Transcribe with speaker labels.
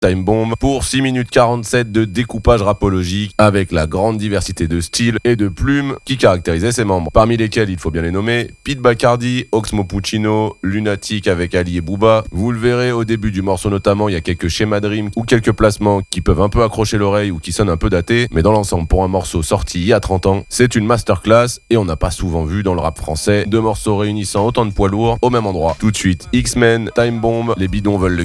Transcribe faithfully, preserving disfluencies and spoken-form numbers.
Speaker 1: Time Bomb pour six minutes quarante-sept de découpage rapologique avec la grande diversité de styles et de plumes qui caractérisait ses membres. Parmi lesquels il faut bien les nommer Pete Bacardi, Oxmo Puccino, Lunatic avec Ali et Booba. Vous le verrez au début du morceau notamment, il y a quelques schémas de rimes ou quelques placements qui peuvent un peu accrocher l'oreille ou qui sonnent un peu datés, mais dans l'ensemble pour un morceau sorti il y a trente ans, c'est une masterclass et on n'a pas souvent vu dans le rap français deux morceaux réunissant autant de poids lourds au même endroit. Tout de suite, X-Men, Time Bomb, les bidons veulent le